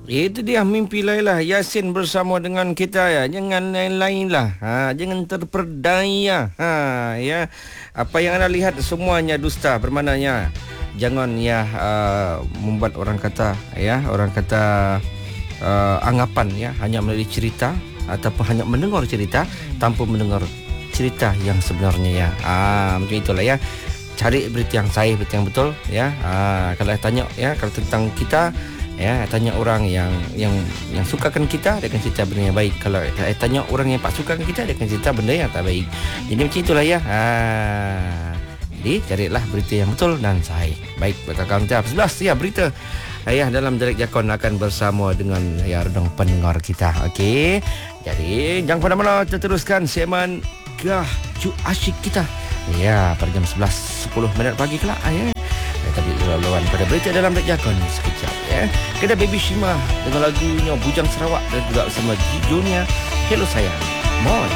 Itu dia mimpi Lailah Yasin bersama dengan kita ya. Jangan lain-lain lah. Jangan terperdaya. Ya. Apa yang anda lihat semuanya dusta. Bermaknanya jangan ya membuat orang kata anggapan ya hanya melalui cerita ataupun hanya mendengar cerita tanpa mendengar cerita yang sebenarnya ya. Macam itulah ya. Cari berita yang sahih, berita yang betul ya. Kalau tanya ya kalau tentang kita ya, tanya orang yang sukakan kita, dia akan cerita benda yang baik. Kalau tanya orang yang tak sukakan kita, dia akan cerita benda yang tak baik. Jadi macam itulah ya. Jadi carilah berita yang betul dan sahih. Baik, kawan-kawan kita 11 ya berita ayah dalam Direct Jakon akan bersama dengan ya redang pendengar kita. Okey. Jadi jangan pada mana, kita teruskan segmen Gaju Asyik kita. Ya, pada jam 11.10 pagi kelak ya. Tapi lawan pada berita dalam Direct Jakon sekejap ya. Kita Baby Shima dengan lagunya Bujang Sarawak dan juga bersama Junior. Hello sayang. Moi.